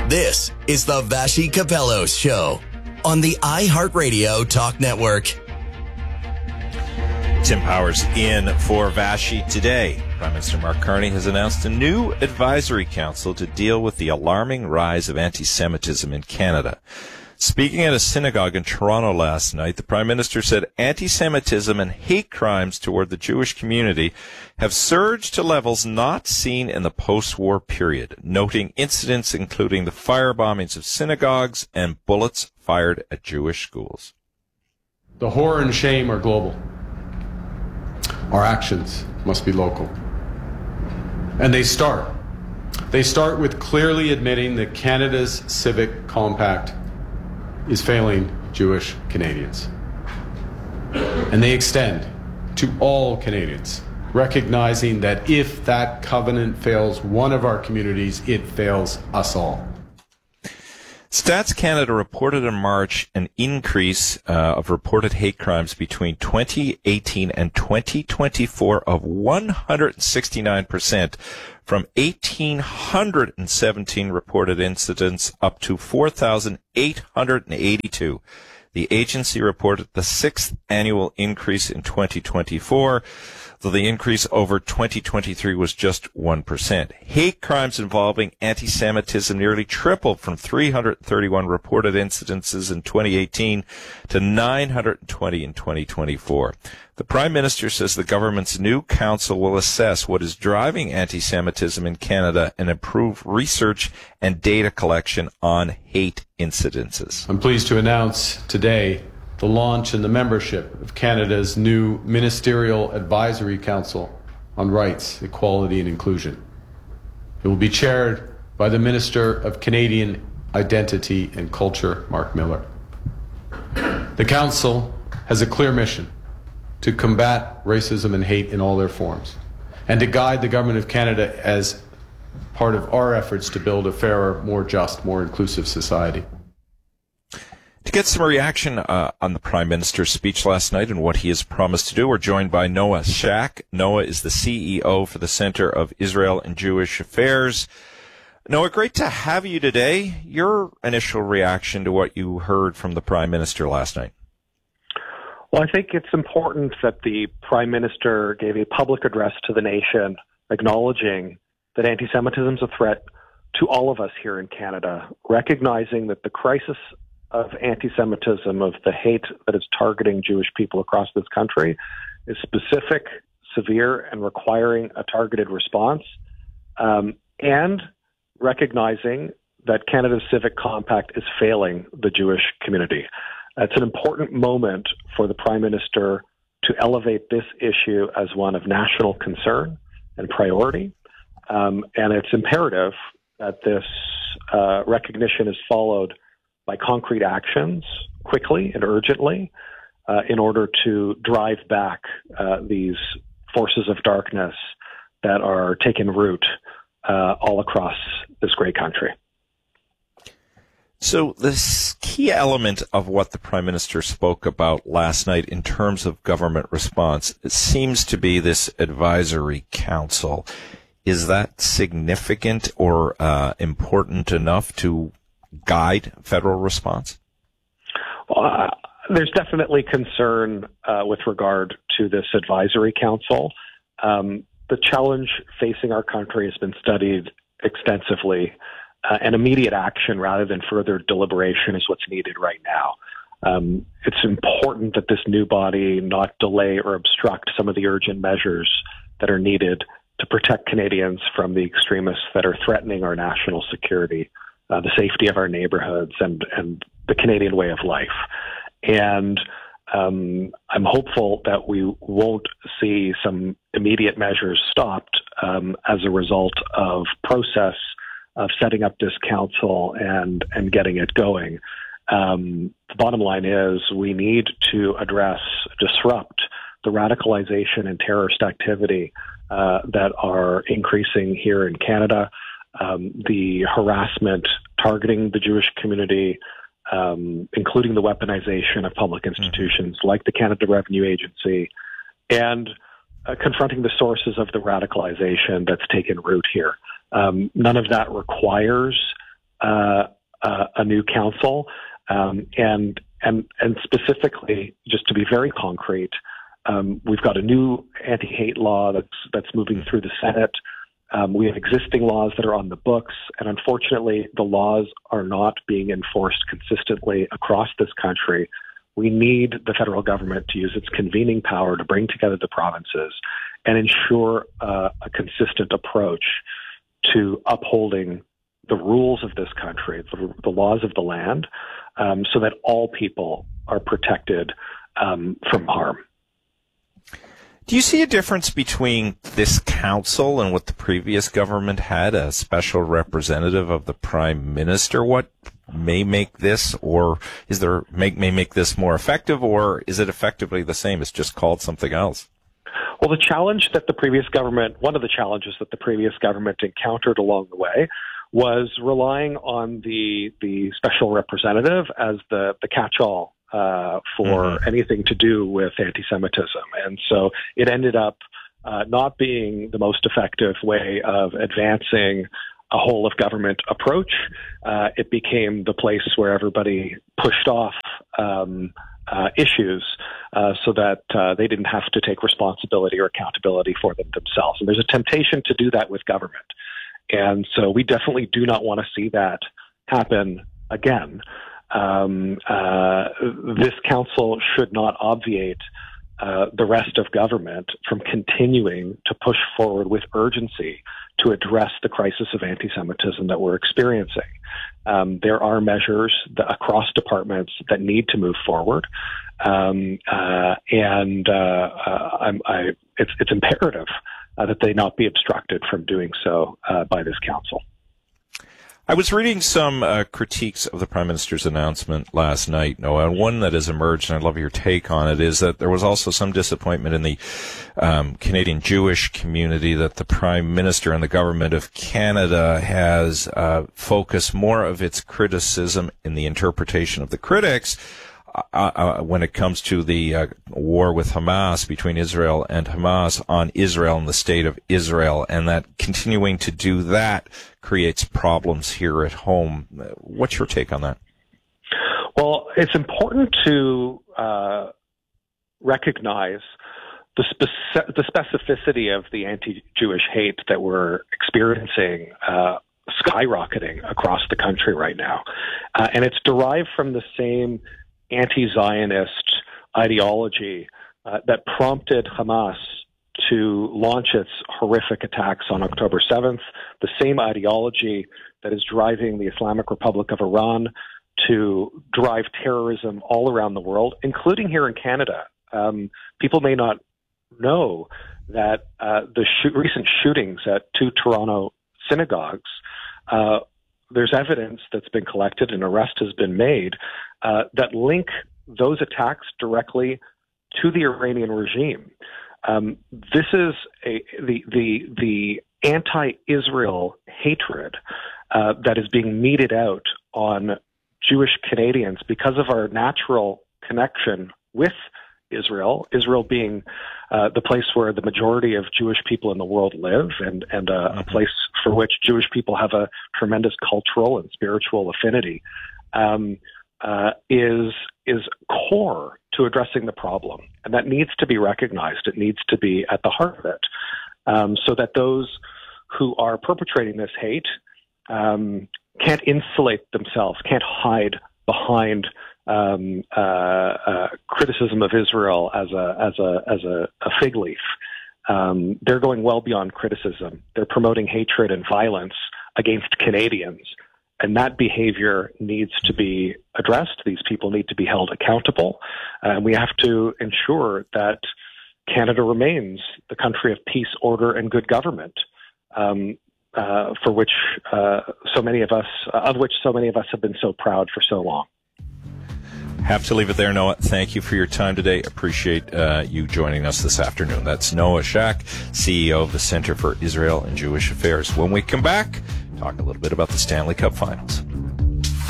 This is the Vassy Kapelos Show on the iHeartRadio Talk Network. Tim Powers in for Vassy today. Prime Minister Mark Carney has announced a new advisory council to deal with the alarming rise of anti-Semitism in Canada. Speaking at a synagogue in Toronto last night, the Prime Minister said anti-Semitism and hate crimes toward the Jewish community have surged to levels not seen in the post-war period, noting incidents including the firebombings of synagogues and bullets fired at Jewish schools. The horror and shame are global. Our actions must be local. And they start with clearly admitting that Canada's civic compact is failing Jewish Canadians. And they extend to all Canadians, recognizing that if that covenant fails one of our communities, it fails us all. Stats Canada reported in March an increase of reported hate crimes between 2018 and 2024 of 169%, from 1,817 reported incidents up to 4,882. The agency reported the sixth annual increase in 2024, though the increase over 2023 was just 1%. Hate crimes involving anti-Semitism nearly tripled from 331 reported incidences in 2018 to 920 in 2024. The Prime Minister says the government's new council will assess what is driving anti-Semitism in Canada and improve research and data collection on hate incidences. I'm pleased to announce today the launch and the membership of Canada's new Ministerial Advisory Council on Rights, Equality and Inclusion. It will be chaired by the Minister of Canadian Identity and Culture, Mark Miller. The Council has a clear mission to combat racism and hate in all their forms, and to guide the Government of Canada as part of our efforts to build a fairer, more just, more inclusive society. To get some reaction on the Prime Minister's speech last night and what he has promised to do, we're joined by Noah Shack. Noah is the CEO for the Center of Israel and Jewish Affairs. Noah, great to have you today. Your initial reaction to what you heard from the Prime Minister last night? Well, I think it's important that the Prime Minister gave a public address to the nation acknowledging that anti-Semitism is a threat to all of us here in Canada, recognizing that the crisis of anti-Semitism, of the hate that is targeting Jewish people across this country, is specific, severe, and requiring a targeted response, and recognizing that Canada's civic compact is failing the Jewish community. It's an important moment for the Prime Minister to elevate this issue as one of national concern and priority, and it's imperative that this recognition is followed by concrete actions quickly and urgently in order to drive back these forces of darkness that are taking root all across this great country. So this key element of what the Prime Minister spoke about last night in terms of government response, it seems to be this advisory council. Is that significant or important enough to guide federal response? Well, there's definitely concern with regard to this advisory council. The challenge facing our country has been studied extensively, and immediate action rather than further deliberation is what's needed right now. It's important that this new body not delay or obstruct some of the urgent measures that are needed to protect Canadians from the extremists that are threatening our national security, the safety of our neighborhoods, and the Canadian way of life. And I'm hopeful that we won't see some immediate measures stopped as a result of process of setting up this council and getting it going. The bottom line is we need to disrupt the radicalization and terrorist activity that are increasing here in Canada, the harassment targeting the Jewish community, including the weaponization of public institutions like the Canada Revenue Agency, and confronting the sources of the radicalization that's taken root here. None of that requires a new council, and specifically, just to be very concrete, we've got a new anti-hate law that's moving through the Senate. We have existing laws that are on the books, and unfortunately, the laws are not being enforced consistently across this country. We need the federal government to use its convening power to bring together the provinces and ensure a consistent approach to upholding the rules of this country, the laws of the land, so that all people are protected from harm. Do you see a difference between this council and what the previous government had, a special representative of the Prime Minister? What may make this, or may make this more effective, or is it effectively the same? It's just called something else. Well, one of the challenges that the previous government encountered along the way was relying on the special representative as the catch-all for anything to do with anti-Semitism. And so it ended up not being the most effective way of advancing a whole-of-government approach. It became the place where everybody pushed off issues so that they didn't have to take responsibility or accountability for them themselves. And there's a temptation to do that with government. And so we definitely do not want to see that happen again. This council should not obviate the rest of government from continuing to push forward with urgency to address the crisis of anti-Semitism that we're experiencing. There are measures across departments that need to move forward, it's imperative that they not be obstructed from doing so by this council. I was reading some critiques of the Prime Minister's announcement last night, Noah, and one that has emerged, and I'd love your take on it, is that there was also some disappointment in the Canadian Jewish community that the Prime Minister and the Government of Canada has focused more of its criticism in the interpretation of the critics when it comes to the war with Hamas, between Israel and Hamas, on Israel and the state of Israel, and that continuing to do that creates problems here at home. What's your take on that? Well, it's important to recognize the specificity of the anti-Jewish hate that we're experiencing skyrocketing across the country right now. And it's derived from the same anti-Zionist ideology that prompted Hamas to launch its horrific attacks on October 7th, the same ideology that is driving the Islamic Republic of Iran to drive terrorism all around the world, including here in Canada. People may not know that the recent shootings at 2 Toronto synagogues, there's evidence that's been collected, an arrest has been made, that link those attacks directly to the Iranian regime. This is the anti-Israel hatred that is being meted out on Jewish Canadians because of our natural connection with Israel, Israel being the place where the majority of Jewish people in the world live, and a place for which Jewish people have a tremendous cultural and spiritual affinity, is core to addressing the problem. And that needs to be recognized. It needs to be at the heart of it, so that those who are perpetrating this hate can't insulate themselves, can't hide behind criticism of Israel as a fig leaf. They're going well beyond criticism. They're promoting hatred and violence against Canadians, and that behavior needs to be addressed. These people need to be held accountable, and we have to ensure that Canada remains the country of peace, order, and good government, for which so many of us have been so proud for so long. Have to leave it there, Noah. Thank you for your time today. Appreciate you joining us this afternoon. That's Noah Shack, CEO of the Center for Israel and Jewish Affairs. When we come back, talk a little bit about the Stanley Cup Finals.